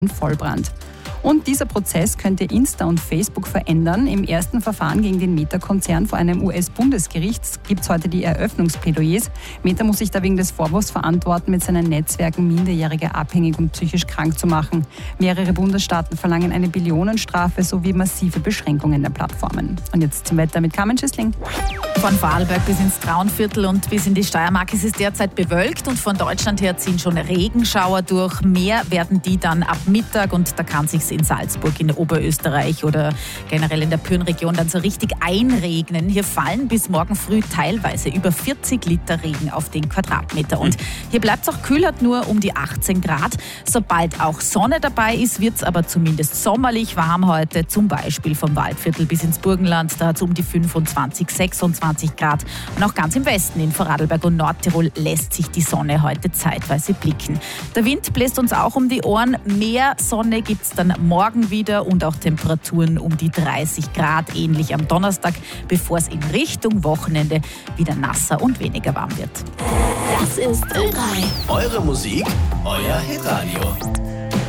Vollbrand. Und dieser Prozess könnte Insta und Facebook verändern. Im ersten Verfahren gegen den Meta-Konzern vor einem US-Bundesgericht gibt es heute die Eröffnungsplädoyers. Meta muss sich da wegen des Vorwurfs verantworten, mit seinen Netzwerken Minderjährige abhängig und psychisch krank zu machen. Mehrere Bundesstaaten verlangen eine Billionenstrafe sowie massive Beschränkungen der Plattformen. Und jetzt zum Wetter mit Carmen Schüssling. Von Vorarlberg bis ins Traunviertel und bis in die Steiermark ist es derzeit bewölkt und von Deutschland her ziehen schon Regenschauer durch. Mehr werden die dann ab Mittag und da kann sich's in Salzburg, in Oberösterreich oder generell in der Pyrenregion dann so richtig einregnen. Hier fallen bis morgen früh teilweise über 40 Liter Regen auf den Quadratmeter. Und hier bleibt es auch kühl, hat nur um die 18 Grad. Sobald auch Sonne dabei ist, wird es aber zumindest sommerlich warm heute. Zum Beispiel vom Waldviertel bis ins Burgenland. Da hat es um die 25, 26 Grad. Und auch ganz im Westen in Vorarlberg und Nordtirol lässt sich die Sonne heute zeitweise blicken. Der Wind bläst uns auch um die Ohren. Mehr Sonne gibt es dann morgen wieder und auch Temperaturen um die 30 Grad, ähnlich am Donnerstag, bevor es in Richtung Wochenende wieder nasser und weniger warm wird. Das ist Ö3. Eure Musik, euer Hitradio.